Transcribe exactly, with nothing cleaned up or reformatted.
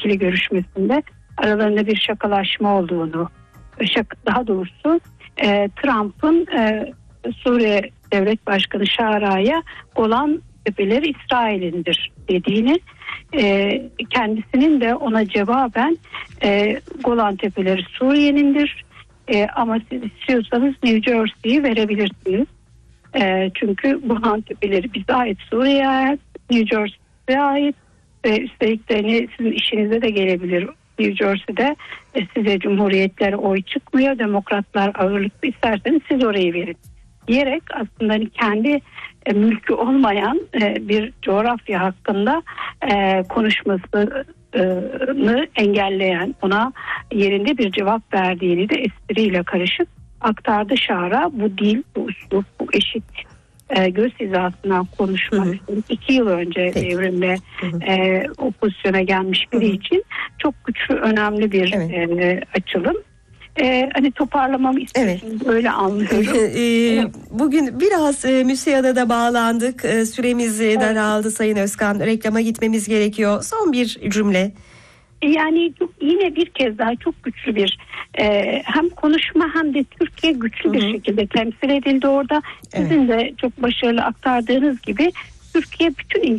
ikili görüşmesinde aralarında bir şakalaşma olduğunu, şaka, daha doğrusu e, Trump'ın e, Suriye Devlet Başkanı Şara'ya Golan Tepeleri İsrail'indir dediğini, e, kendisinin de ona cevaben e, Golan Tepeleri Suriye'nindir, e, ama siz istiyorsanız New Jersey'yi verebilirsiniz. E, çünkü Golan Tepeleri bize ait, Suriye'ye ait, New Jersey'ye ait ve üstelik de hani sizin işinize de gelebilir. New Jersey'de e, size cumhuriyetler oy çıkmıyor, demokratlar ağırlıklı, isterseniz siz orayı verin diyerek aslında hani kendi e, mülkü olmayan e, bir coğrafya hakkında e, konuşmasını engelleyen, ona yerinde bir cevap verdiğini de espriyle karışık aktardı Şara. Bu dil, bu üslup, bu eşit e, göz hizasından konuşmak, hı hı. iki yıl önce devrimle e, o pozisyona gelmiş biri hı hı. için çok güçlü, önemli bir evet. e, açılım. Ee, hani toparlamamı istiyorsunuz, evet. Öyle anlıyorum. Ee, bugün biraz e, MÜSİAD'a da bağlandık. E, süremiz evet. daraldı Sayın Özkan. Reklama gitmemiz gerekiyor. Son bir cümle. Yani yine bir kez daha çok güçlü bir e, hem konuşma hem de Türkiye güçlü Hı-hı. bir şekilde temsil edildi orada. Evet. Sizin de çok başarılı aktardığınız gibi Türkiye bütün